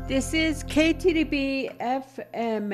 This is KTDB FM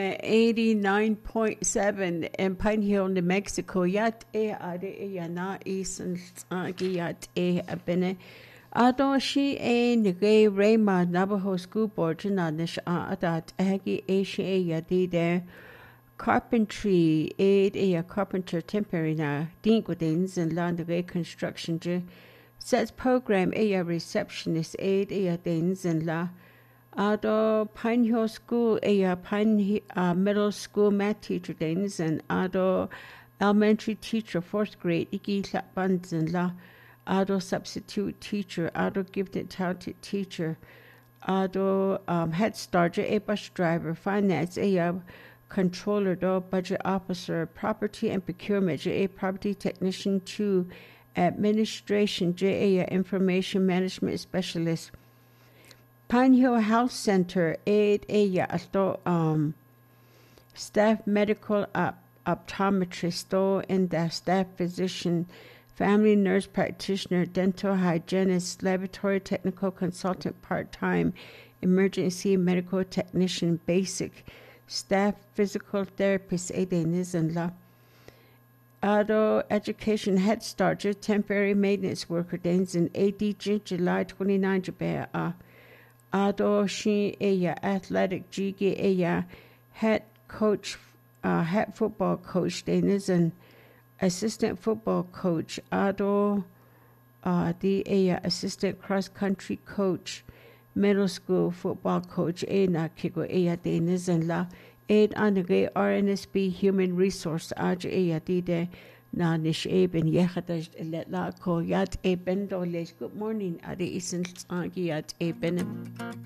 89.7 in Pine Hill, New Mexico. Yat ade yana isan yat abene. Ado she nge Rayma Navajo School Board jananish adat agi she yadide carpentry aid carpenter temporary na dingodins and land construction sets program receptionist aid dins and la Ado Pine Hill School, Pine Middle School math teacher days and Ado elementary teacher 4th grade, Iki Lapans and La Ado substitute teacher, Ado gifted talented teacher, Ado Head Start, bus driver, finance, controller, budget officer, property and procurement, property technician 2, administration, information management specialist. Pine Hill Health Center, staff medical optometrist, and the staff physician, family nurse practitioner, dental hygienist, laboratory technical consultant part-time, emergency medical technician, basic, staff physical therapist, Ado education Head Start, temporary maintenance worker, in AD July 29, Ado she athletic jigi head coach head football coach Danis and assistant football coach Ado the assistant cross country coach middle school football coach na kigo Danis and la aid anage RNSB human resource dide na nish ben yachadash let la ko yat bendo les good morning ade isn't yat ben